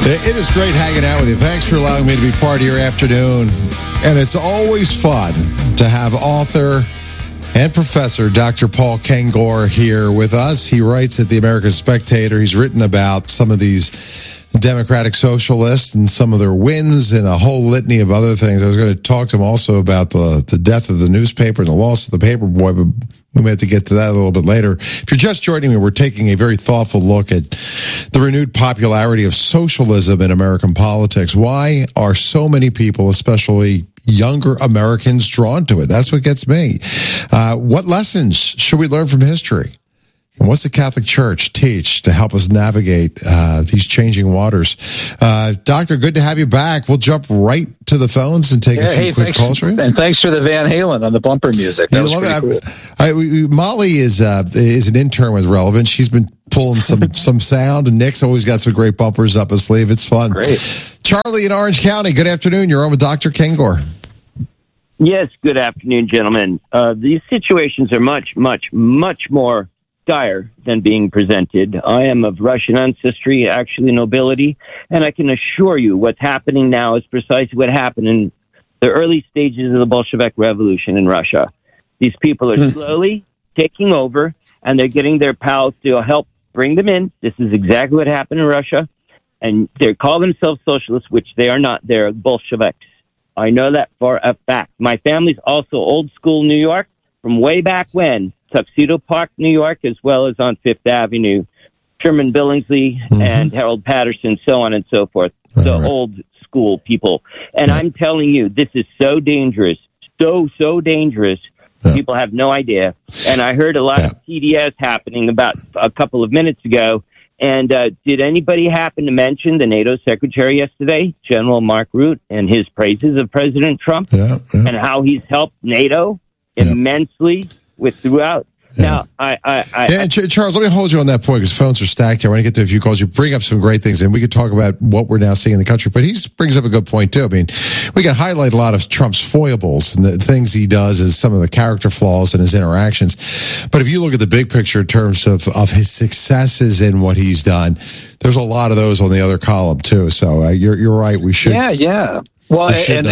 It is great hanging out with you. Thanks for allowing me to be part of your afternoon. And it's always fun to have author and professor Dr. Paul Kengor here with us. He writes at the American Spectator. He's written about some of these Democratic socialists and some of their wins and a whole litany of other things. I was going to talk to him also about the death of the newspaper and the loss of the paper boy, but we may have to get to that a little bit later. If you're just joining me, we're taking a very thoughtful look at the renewed popularity of socialism in American politics. Why are so many people, especially younger Americans, drawn to it? That's what gets me. What lessons should we learn from history? And what's the Catholic Church teach to help us navigate these changing waters? Doctor, good to have you back. We'll jump right to the phones and take a few quick calls for you. And thanks for the Van Halen on the bumper music. That was pretty cool. Molly is an intern with Relevant. She's been pulling some sound, and Nick's always got some great bumpers up his sleeve. It's fun. Great. Charlie in Orange County, good afternoon. You're on with Dr. Kengor. Yes, good afternoon, gentlemen. These situations are much, much, much more dire than being presented. I am of Russian ancestry, actually nobility, and I can assure you what's happening now is precisely what happened in the early stages of the Bolshevik Revolution in Russia. These people are slowly taking over, and they're getting their pals to help bring them in. This is exactly what happened in Russia, and they call themselves socialists, which they are not. They're Bolsheviks. I know that for a fact. My family's also old school New York from way back when. Tuxedo Park, New York, as well as on Fifth Avenue, Sherman Billingsley and Harold Patterson, so on and so forth. The old school people. And I'm telling you, this is so dangerous, so dangerous. People have no idea. And I heard a lot of TDS happening about a couple of minutes ago. And did anybody happen to mention the NATO secretary yesterday, General Mark Rutte, and his praises of President Trump and how he's helped NATO immensely with throughout? Now, Charles, let me hold you on that point because phones are stacked here. I want to get to a few calls. You bring up some great things, and we could talk about what we're now seeing in the country. But he brings up a good point, too. I mean, we can highlight a lot of Trump's foibles and the things he does as some of the character flaws in his interactions. But if you look at the big picture in terms of his successes in what he's done, there's a lot of those on the other column, too. So you're right. We should. Yeah. Well,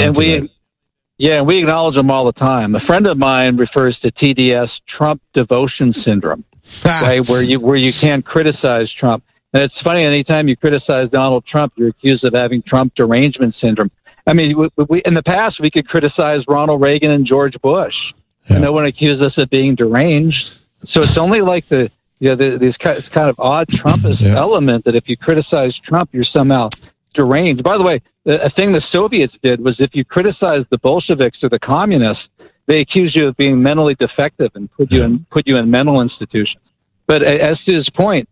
we acknowledge them all the time. A friend of mine refers to TDS, Trump devotion syndrome, right? Where you can't criticize Trump. And it's funny, anytime you criticize Donald Trump, you're accused of having Trump derangement syndrome. I mean, we in the past, we could criticize Ronald Reagan and George Bush. And no one accused us of being deranged. So it's only like this kind of odd Trumpist element that if you criticize Trump, you're somehow deranged. By the way, a thing the Soviets did was if you criticized the Bolsheviks or the communists, they accused you of being mentally defective and put you in mental institutions. But as to his point,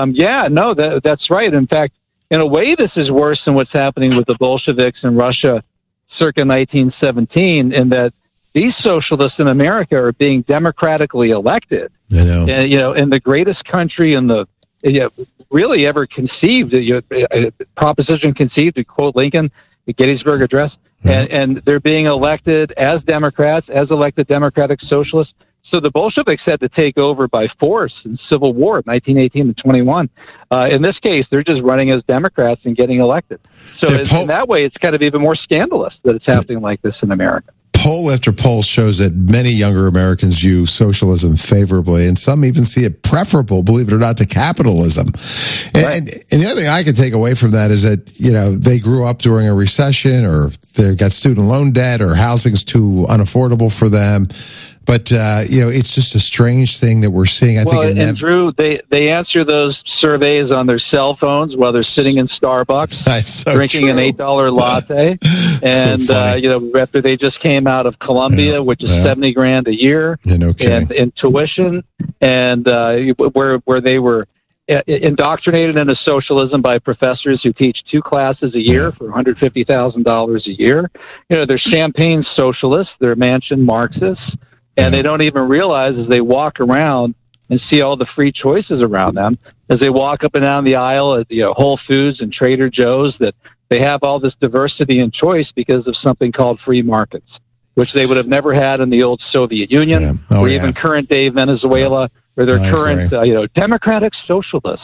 that's right. In fact, in a way, this is worse than what's happening with the Bolsheviks in Russia circa 1917, in that these socialists in America are being democratically elected. I know. And, in the greatest country in the really ever conceived, proposition conceived, to quote Lincoln, the Gettysburg Address, and they're being elected as Democrats, as elected Democratic Socialists. So the Bolsheviks had to take over by force in Civil War, 1918 to 21. In this case, they're just running as Democrats and getting elected. So in that way, it's kind of even more scandalous that it's happening like this in America. Poll after poll shows that many younger Americans view socialism favorably, and some even see it preferable, believe it or not, to capitalism. And the other thing I can take away from that is that, they grew up during a recession, or they've got student loan debt, or housing's too unaffordable for them. But, it's just a strange thing that we're seeing. Drew, they answer those surveys on their cell phones while they're sitting in Starbucks, drinking an $8 latte. And, after they just came out of Columbia, which is $70,000 a year, and in tuition, and where they were indoctrinated into socialism by professors who teach 2 classes a year for $150,000 a year. They're champagne socialists, they're mansion Marxists. And they don't even realize as they walk around and see all the free choices around them, as they walk up and down the aisle at Whole Foods and Trader Joe's, that they have all this diversity and choice because of something called free markets, which they would have never had in the old Soviet Union or even current day Venezuela, or their current democratic socialists.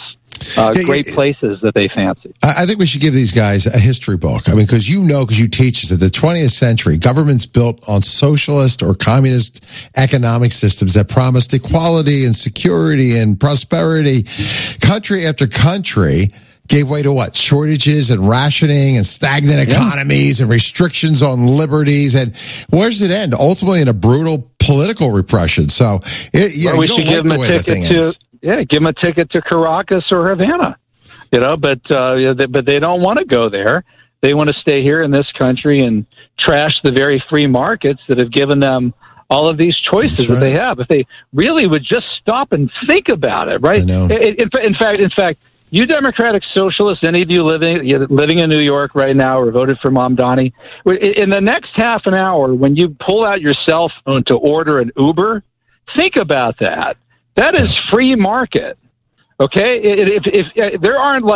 great places that they fancy. I think we should give these guys a history book. I mean, because you teach us that the 20th century, governments built on socialist or communist economic systems that promised equality and security and prosperity. Country after country gave way to what? Shortages and rationing and stagnant economies and restrictions on liberties. And where's it end? Ultimately in a brutal political repression. So, we should give them a ticket give them a ticket to Caracas or Havana, but they don't want to go there. They want to stay here in this country and trash the very free markets that have given them all of these choices that they have. If they really would just stop and think about it, right? In fact, you Democratic Socialists, any of you living in New York right now or voted for Mamdani, in the next half an hour, when you pull out your cell phone to order an Uber, think about that. That is free market, okay? If there aren't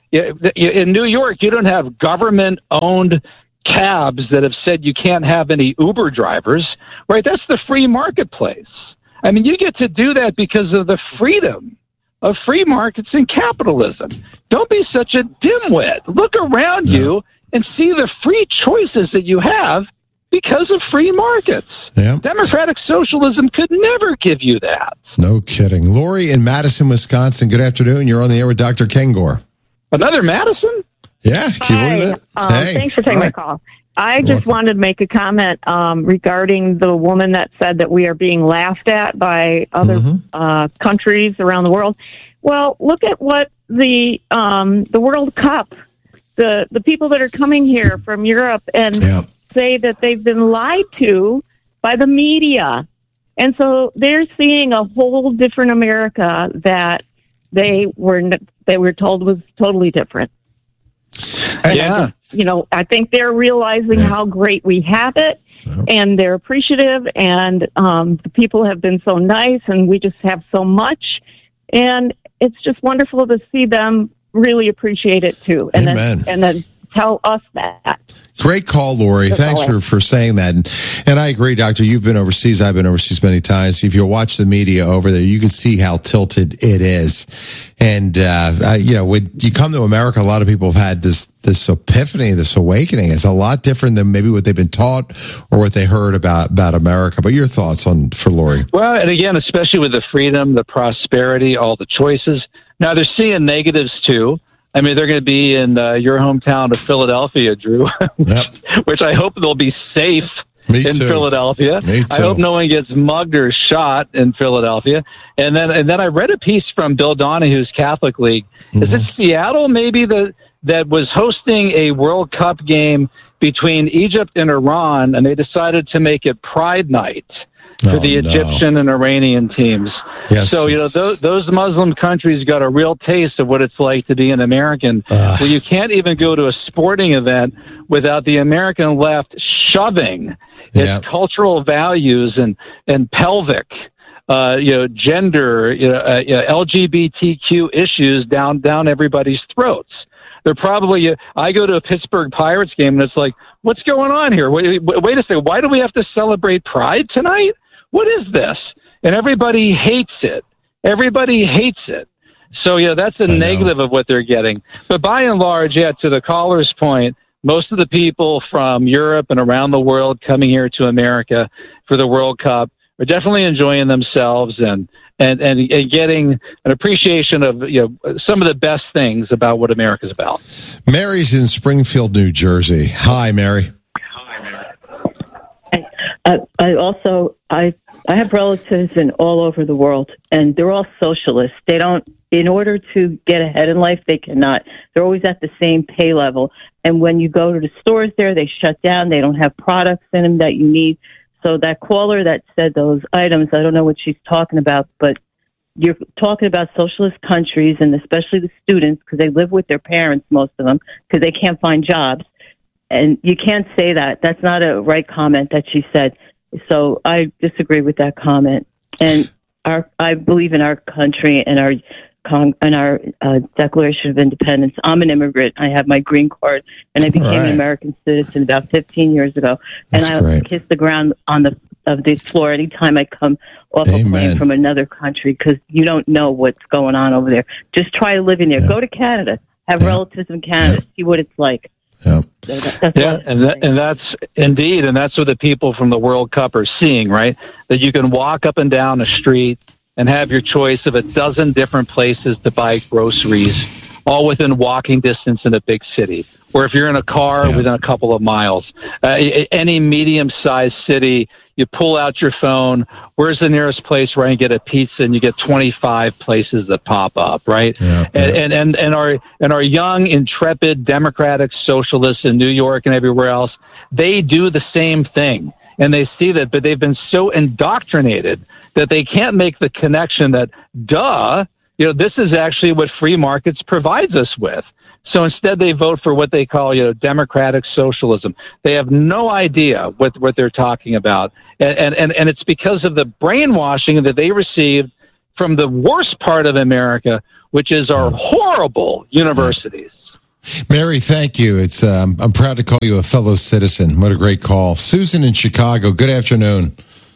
in New York, you don't have government-owned cabs that have said you can't have any Uber drivers, right? That's the free marketplace. I mean, you get to do that because of the freedom of free markets and capitalism. Don't be such a dimwit. Look around you and see the free choices that you have because of free markets. Yeah. Democratic socialism could never give you that. No kidding. Lori in Madison, Wisconsin. Good afternoon. You're on the air with Dr. Ken Gor. Another Madison? Yeah. Hi. Thanks for taking my call. I just wanted to make a comment regarding the woman that said that we are being laughed at by other countries around the world. Well, look at what the World Cup, the people that are coming here from Europe and say that they've been lied to by the media. And so they're seeing a whole different America that they were told was totally different. Yeah. I think they're realizing how great we have it, and they're appreciative, and the people have been so nice, and we just have so much, and it's just wonderful to see them really appreciate it too, and then tell us that. Great call, Lori. Thanks for saying that. And I agree, Doctor. You've been overseas. I've been overseas many times. If you watch the media over there, you can see how tilted it is. And, when you come to America, a lot of people have had this epiphany, this awakening. It's a lot different than maybe what they've been taught or what they heard about America. But your thoughts for Lori? Well, and again, especially with the freedom, the prosperity, all the choices. Now, they're seeing negatives too. I mean, they're going to be in your hometown of Philadelphia, Drew, which I hope they'll be safe in Philadelphia. I hope no one gets mugged or shot in Philadelphia. And then I read a piece from Bill Donahue's Catholic League. Is it Seattle maybe that was hosting a World Cup game between Egypt and Iran, and they decided to make it Pride Night for the Egyptian and Iranian teams. Yes. So, those Muslim countries got a real taste of what it's like to be an American, where you can't even go to a sporting event without the American left shoving its cultural values and pelvic, gender, LGBTQ issues down everybody's throats. They're probably, I go to a Pittsburgh Pirates game and it's like, what's going on here? Wait a second. Why do we have to celebrate Pride tonight? What is this? And everybody hates it. Everybody hates it. So, that's a negative of what they're getting. But by and large, to the caller's point, most of the people from Europe and around the world coming here to America for the World Cup are definitely enjoying themselves and getting an appreciation of some of the best things about what America's about. Mary's in Springfield, New Jersey. Hi, Mary. I have relatives all over the world, and they're all socialists. They don't, in order to get ahead in life, they cannot. They're always at the same pay level. And when you go to the stores there, they shut down. They don't have products in them that you need. So that caller that said those items, I don't know what she's talking about, but you're talking about socialist countries, and especially the students, because they live with their parents, most of them, because they can't find jobs. And you can't say that. That's not a right comment that she said. So I disagree with that comment. And I believe in our country and our Declaration of Independence. I'm an immigrant. I have my green card, and I became an American citizen about 15 years ago. And I kissed the ground on the of this floor anytime I come off a plane from another country, because you don't know what's going on over there. Just try living there. Go to Canada. Have relatives in Canada. See what it's like. Yep. And that's indeed, and that's what the people from the World Cup are seeing, right? That you can walk up and down a street and have your choice of a dozen different places to buy groceries, all within walking distance in a big city. Or if you're in a car, within a couple of miles. Any medium-sized city, you pull out your phone, where's the nearest place where I can get a pizza, and you get 25 places that pop up, right? And our young, intrepid democratic socialists in New York and everywhere else, they do the same thing. And they see that, but they've been so indoctrinated that they can't make the connection that, this is actually what free markets provides us with. So instead, they vote for what they call, democratic socialism. They have no idea what they're talking about, and it's because of the brainwashing that they received from the worst part of America, which is our horrible universities. Mary, thank you. It's I'm proud to call you a fellow citizen. What a great call, Susan in Chicago. Good afternoon.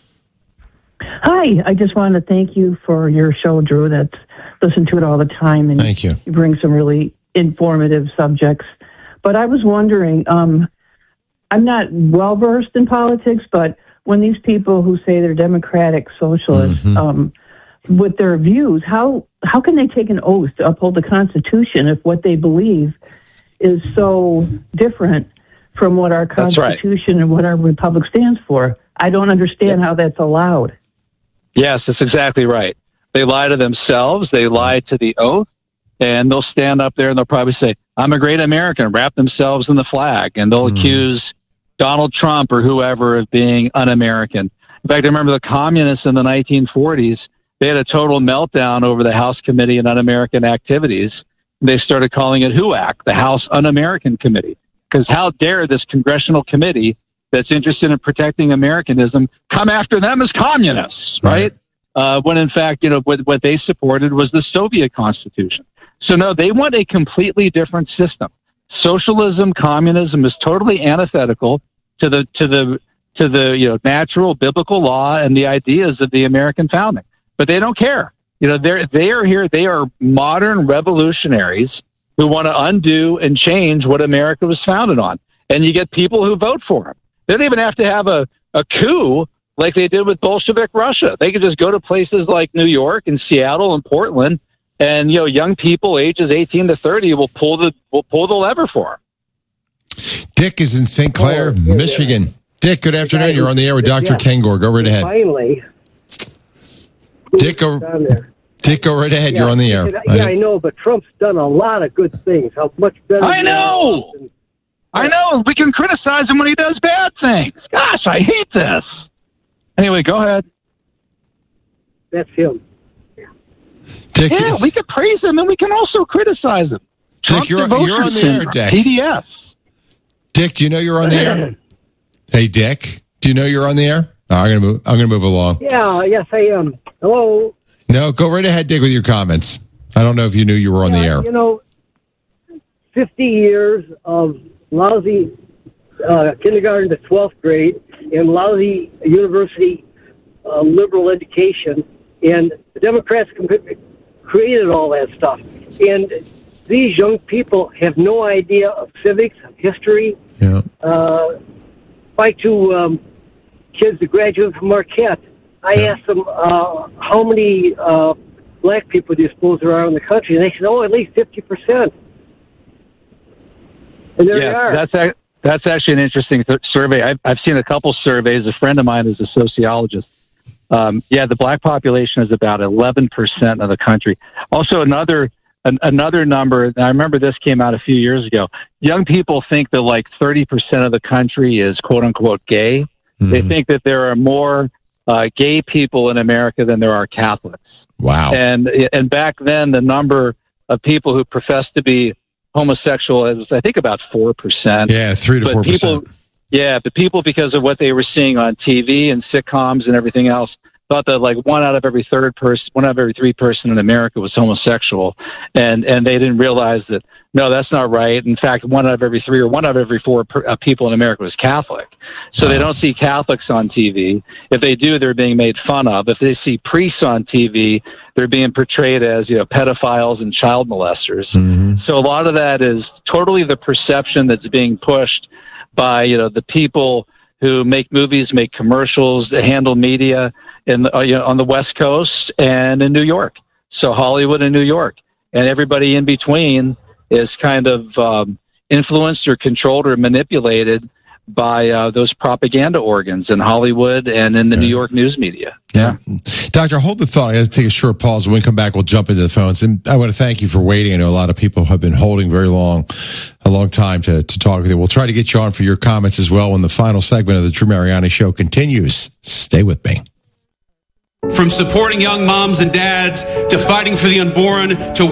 Hi, I just wanted to thank you for your show, Drew. That's listen to it all the time, and thank you. You bring some really informative subjects. But I was wondering, I'm not well versed in politics, but when these people who say they're democratic socialists, with their views, how can they take an oath to uphold the Constitution if what they believe is so different from what our Constitution and what our republic stands for? I don't understand how that's allowed. Yes, that's exactly right. They lie to themselves. They lie to the oath. And they'll stand up there and they'll probably say, I'm a great American, wrap themselves in the flag. And they'll accuse Donald Trump or whoever of being un-American. In fact, I remember the communists in the 1940s, they had a total meltdown over the House Committee on Un-American Activities. They started calling it HUAC, the House Un-American Committee. Because how dare this congressional committee that's interested in protecting Americanism come after them as communists, right? When in fact, what they supported was the Soviet Constitution. So no, they want a completely different system. Socialism, communism is totally antithetical to the natural biblical law and the ideas of the American founding. But they don't care. They are here. They are modern revolutionaries who want to undo and change what America was founded on. And you get people who vote for them. They don't even have to have a coup like they did with Bolshevik Russia. They could just go to places like New York and Seattle and Portland, and young people ages 18 to 30 will pull the lever for them. Dick is in St. Clair, Michigan. Dick, good afternoon. You're on the air with Dr. Kengor. Go right ahead. Finally, Dick, go right ahead. You're on the air. Yeah, I know, but Trump's done a lot of good things. How much better? I know. We can criticize him when he does bad things. Gosh, I hate this. Anyway, go ahead. That's him. Dick, we can praise him and we can also criticize him. Dick, you're on the air, Dick. TDS. Dick, do you know you're on the air? Hey, Dick, do you know you're on the air? I'm gonna move along. Yeah, yes, I am. Hello. No, go right ahead, Dick, with your comments. I don't know if you knew you were on the air. 50 years of lousy kindergarten to 12th grade and lousy university liberal education, and the Democrats created all that stuff. And these young people have no idea of civics, of history. Yeah. Like to kids that graduated from Marquette, I asked them how many black people do you suppose there are in the country, and they said, at least 50%. And there they are. That's actually an interesting survey. I've seen a couple surveys. A friend of mine is a sociologist. The black population is about 11% of the country. Also, another number, I remember this came out a few years ago. Young people think that like 30% of the country is quote unquote gay. Mm-hmm. They think that there are more gay people in America than there are Catholics. Wow. And back then, the number of people who profess to be homosexual is, I think, about 4%. Yeah, 3 to 4%. But people, because of what they were seeing on TV and sitcoms and everything else, thought that like one out of every three person in America was homosexual, and they didn't realize that, no, that's not right. In fact, one out of every three or one out of every four people in America was Catholic. So they don't see Catholics on TV. If they do, they're being made fun of. If they see priests on TV, they're being portrayed as, pedophiles and child molesters. Mm-hmm. So a lot of that is totally the perception that's being pushed by, the people who make movies, make commercials, handle media on the West Coast and in New York. So Hollywood and New York, and everybody in between is kind of influenced or controlled or manipulated by those propaganda organs in Hollywood and in the New York news media. Yeah. Doctor, hold the thought. I got to take a short pause. When we come back, we'll jump into the phones. And I want to thank you for waiting. I know a lot of people have been holding a long time to talk with you. We'll try to get you on for your comments as well when the final segment of the Drew Mariani Show continues. Stay with me. From supporting young moms and dads to fighting for the unborn to